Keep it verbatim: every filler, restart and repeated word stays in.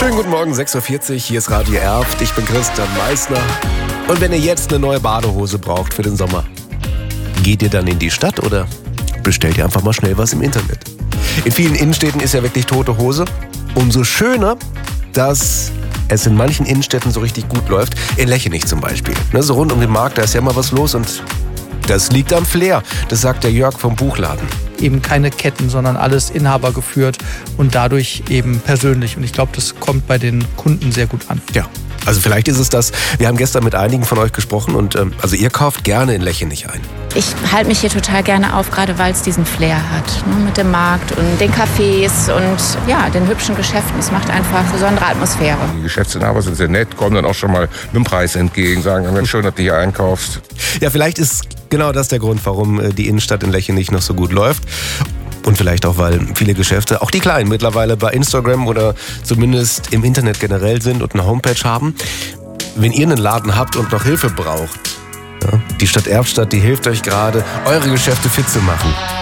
Schönen guten Morgen, sechs Uhr vierzig, hier ist Radio Erft, ich bin Christian Meissner. Und wenn ihr jetzt eine neue Badehose braucht für den Sommer, geht ihr dann in die Stadt oder bestellt ihr einfach mal schnell was im Internet? In vielen Innenstädten ist ja wirklich tote Hose. Umso schöner, dass es in manchen Innenstädten so richtig gut läuft. In Lechenich zum Beispiel. Ne, so rund um den Markt, da ist ja immer was los und das liegt am Flair. Das sagt der Jörg vom Buchladen. Eben keine Ketten, sondern alles Inhaber geführt und dadurch eben persönlich. Und ich glaube, das kommt bei den Kunden sehr gut an. Ja, also vielleicht ist es das. Wir haben gestern mit einigen von euch gesprochen und ähm, also ihr kauft gerne in Lechenich ein. Ich halte mich hier total gerne auf, gerade weil es diesen Flair hat. Ne, mit dem Markt und den Cafés und ja, den hübschen Geschäften. Es macht einfach eine besondere Atmosphäre. Die Geschäftsinhaber sind sehr nett, kommen dann auch schon mal mit dem Preis entgegen, sagen, schön, dass du hier einkaufst. Ja, vielleicht ist genau das der Grund, warum die Innenstadt in Lechenich noch so gut läuft. Und vielleicht auch, weil viele Geschäfte, auch die kleinen, mittlerweile bei Instagram oder zumindest im Internet generell sind und eine Homepage haben. Wenn ihr einen Laden habt und noch Hilfe braucht, ja, die Stadt Erftstadt, die hilft euch gerade, eure Geschäfte fit zu machen.